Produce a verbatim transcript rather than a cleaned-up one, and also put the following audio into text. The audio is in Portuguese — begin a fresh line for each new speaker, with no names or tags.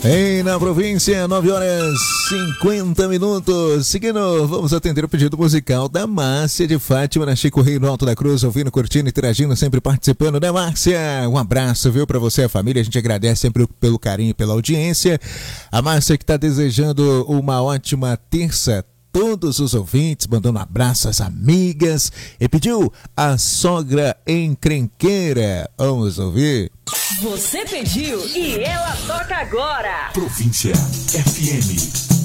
Ei, na província, nove horas e cinquenta minutos. Seguindo, vamos atender o pedido musical da Márcia de Fátima, na Chico Rei, no Alto da Cruz, ouvindo, curtindo, interagindo, sempre participando, né, Márcia? Um abraço, viu, pra você e a família. A gente agradece sempre pelo carinho e pela audiência. A Márcia que tá desejando uma ótima terça. Todos os ouvintes, mandando um abraço às amigas e pediu a sogra encrenqueira. Vamos ouvir?
Você pediu e ela toca agora.
Província F M.